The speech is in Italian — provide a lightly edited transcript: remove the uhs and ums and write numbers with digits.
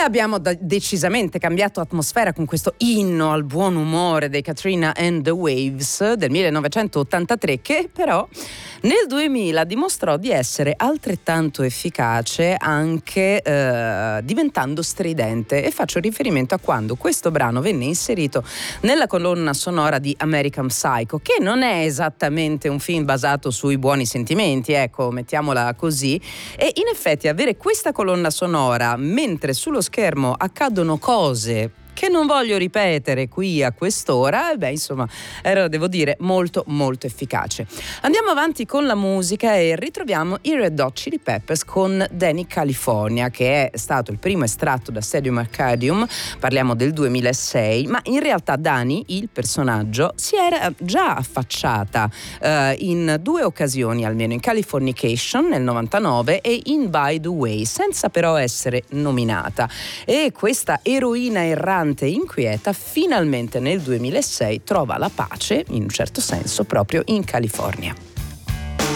abbiamo decisamente cambiato atmosfera con questo inno al buon umore dei Katrina and the Waves del 1983, che però nel 2000 dimostrò di essere altrettanto efficace, anche diventando stridente, e faccio riferimento a quando questo brano venne inserito nella colonna sonora di American Psycho, che non è esattamente un film basato sui buoni sentimenti, ecco, mettiamola così, e in effetti avere questa colonna sonora mentre sullo schermo accadono cose che non voglio ripetere qui a quest'ora, insomma, era, devo dire, molto molto efficace. Andiamo avanti con la musica e ritroviamo i Red Hot Chili Peppers con Danny California, che è stato il primo estratto da Stadium Arcadium, parliamo del 2006, ma in realtà Danny, il personaggio, si era già affacciata in due occasioni almeno, in Californication nel 99 e in By the Way, senza però essere nominata, e questa eroina errante e inquieta finalmente nel 2006 trova la pace, in un certo senso, proprio in California.